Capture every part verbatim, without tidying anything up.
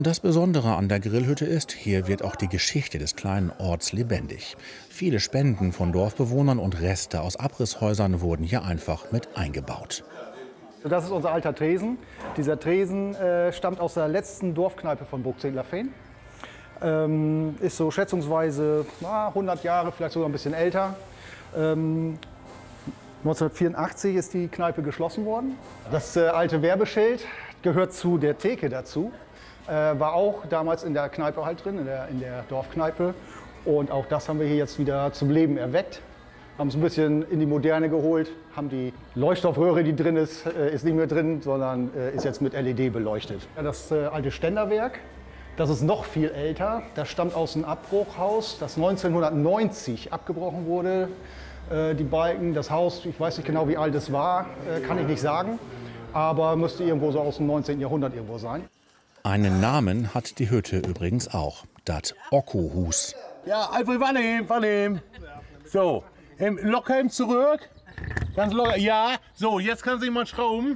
Das Besondere an der Grillhütte ist, hier wird auch die Geschichte des kleinen Orts lebendig. Viele Spenden von Dorfbewohnern und Reste aus Abrisshäusern wurden hier einfach mit eingebaut. Das ist unser alter Tresen. Dieser Tresen äh, stammt aus der letzten Dorfkneipe von Burgzedlerveen. Ähm, ist so schätzungsweise na, hundert Jahre, vielleicht sogar ein bisschen älter. Ähm, neunzehnhundertvierundachtzig ist die Kneipe geschlossen worden. Das äh, alte Werbeschild gehört zu der Theke dazu. Äh, war auch damals in der Kneipe halt drin, in der, in der Dorfkneipe. Und auch das haben wir hier jetzt wieder zum Leben erweckt. Haben es ein bisschen in die Moderne geholt, haben die Leuchtstoffröhre, die drin ist, äh, ist nicht mehr drin, sondern äh, ist jetzt mit L E D beleuchtet. Das äh, alte Ständerwerk, das ist noch viel älter. Das stammt aus einem Abbruchhaus, das neunzehnhundertneunzig abgebrochen wurde. Äh, die Balken, das Haus, ich weiß nicht genau, wie alt es war, äh, kann ich nicht sagen. Aber müsste irgendwo so aus dem neunzehnten Jahrhundert irgendwo sein. Einen Namen hat die Hütte übrigens auch, das Ockohus. Ja, einfach wahrnehmen, wahrnehmen. So, ähm, locker ihm zurück. Ganz locker, ja. So, jetzt kann sich mal schrauben.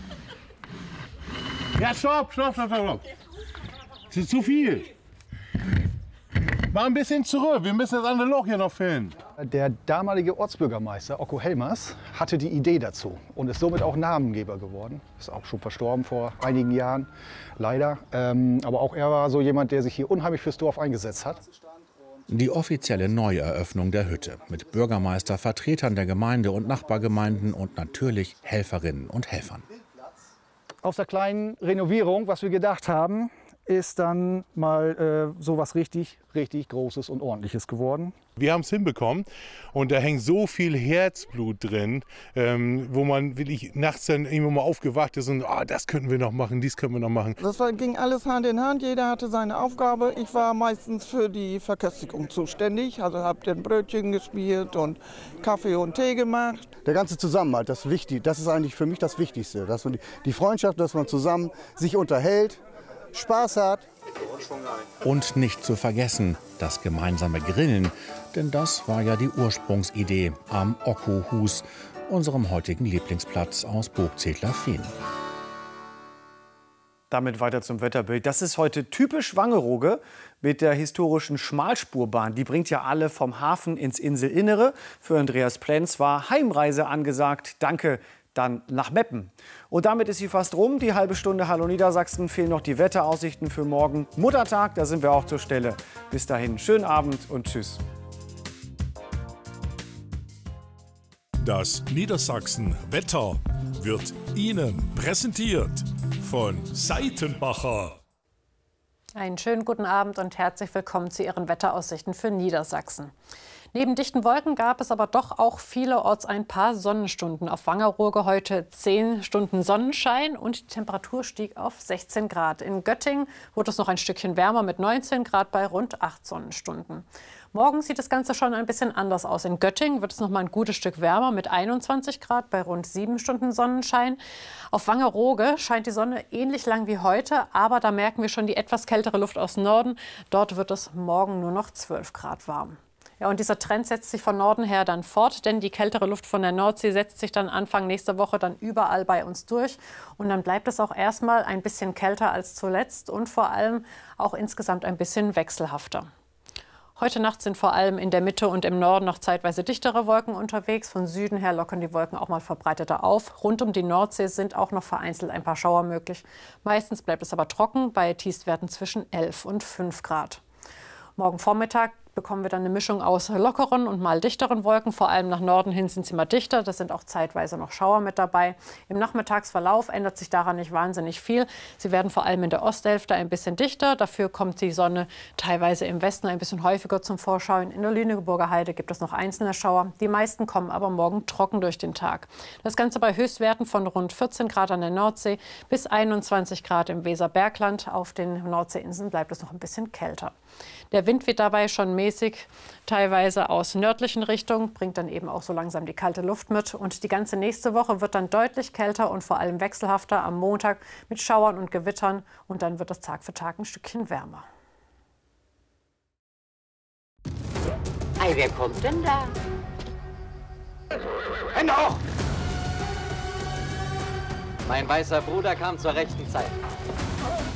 Ja, stopp, stopp, stopp, stopp. Das ist zu viel. Mal ein bisschen zurück, wir müssen das andere Loch hier noch finden. Der damalige Ortsbürgermeister Ocko Helmers hatte die Idee dazu und ist somit auch Namengeber geworden. Ist auch schon verstorben vor einigen Jahren, leider. Ähm, aber auch er war so jemand, der sich hier unheimlich fürs Dorf eingesetzt hat. Die offizielle Neueröffnung der Hütte mit Bürgermeister, Vertretern der Gemeinde und Nachbargemeinden und natürlich Helferinnen und Helfern. Aus der kleinen Renovierung, was wir gedacht haben, ist dann mal äh, so was richtig, richtig Großes und Ordentliches geworden. Wir haben es hinbekommen und da hängt so viel Herzblut drin, ähm, wo man wirklich nachts dann irgendwann mal aufgewacht ist und oh, das könnten wir noch machen, dies könnten wir noch machen. Das war, ging alles Hand in Hand, jeder hatte seine Aufgabe. Ich war meistens für die Verköstigung zuständig, also habe dann Brötchen gespielt und Kaffee und Tee gemacht. Der ganze Zusammenhalt, das ist wichtig, das ist eigentlich für mich das Wichtigste, dass man die, die Freundschaft, dass man zusammen sich unterhält, Spaß hat. Und nicht zu vergessen, das gemeinsame Grillen, denn das war ja die Ursprungsidee am Ockohus, unserem heutigen Lieblingsplatz aus Burgzedlerveen. Damit weiter zum Wetterbild. Das ist heute typisch Wangerooge mit der historischen Schmalspurbahn. Die bringt ja alle vom Hafen ins Inselinnere. Für Andreas Plenz war Heimreise angesagt. Danke. Dann nach Meppen. Und damit ist sie fast rum. Die halbe Stunde Hallo Niedersachsen. Fehlen noch die Wetteraussichten für morgen. Muttertag, da sind wir auch zur Stelle. Bis dahin, schönen Abend und tschüss. Das Niedersachsen Wetter wird Ihnen präsentiert von Seitenbacher. Einen schönen guten Abend und herzlich willkommen zu Ihren Wetteraussichten für Niedersachsen. Neben dichten Wolken gab es aber doch auch vielerorts ein paar Sonnenstunden. Auf Wangerooge heute zehn Stunden Sonnenschein und die Temperatur stieg auf sechzehn Grad. In Göttingen wurde es noch ein Stückchen wärmer mit neunzehn Grad bei rund acht Sonnenstunden. Morgen sieht das Ganze schon ein bisschen anders aus. In Göttingen wird es noch mal ein gutes Stück wärmer mit einundzwanzig Grad bei rund sieben Stunden Sonnenschein. Auf Wangerooge scheint die Sonne ähnlich lang wie heute, aber da merken wir schon die etwas kältere Luft aus Norden. Dort wird es morgen nur noch zwölf Grad warm. Ja, und dieser Trend setzt sich von Norden her dann fort, denn die kältere Luft von der Nordsee setzt sich dann Anfang nächster Woche dann überall bei uns durch. Und dann bleibt es auch erstmal ein bisschen kälter als zuletzt und vor allem auch insgesamt ein bisschen wechselhafter. Heute Nacht sind vor allem in der Mitte und im Norden noch zeitweise dichtere Wolken unterwegs. Von Süden her lockern die Wolken auch mal verbreiteter auf. Rund um die Nordsee sind auch noch vereinzelt ein paar Schauer möglich. Meistens bleibt es aber trocken bei Tiefstwerten zwischen elf und fünf Grad. Morgen Vormittag bekommen wir dann eine Mischung aus lockeren und mal dichteren Wolken. Vor allem nach Norden hin sind sie mal dichter. Das sind auch zeitweise noch Schauer mit dabei. Im Nachmittagsverlauf ändert sich daran nicht wahnsinnig viel. Sie werden vor allem in der Osthälfte ein bisschen dichter. Dafür kommt die Sonne teilweise im Westen ein bisschen häufiger zum Vorschein. In der Lüneburger Heide gibt es noch einzelne Schauer. Die meisten kommen aber morgen trocken durch den Tag. Das Ganze bei Höchstwerten von rund vierzehn Grad an der Nordsee bis einundzwanzig Grad im Weserbergland. Auf den Nordseeinseln bleibt es noch ein bisschen kälter. Der Wind weht dabei schon mäßig, teilweise aus nördlichen Richtungen, bringt dann eben auch so langsam die kalte Luft mit. Und die ganze nächste Woche wird dann deutlich kälter und vor allem wechselhafter am Montag mit Schauern und Gewittern. Und dann wird es Tag für Tag ein Stückchen wärmer. Ei, wer kommt denn da? Hände hoch! Mein weißer Bruder kam zur rechten Zeit.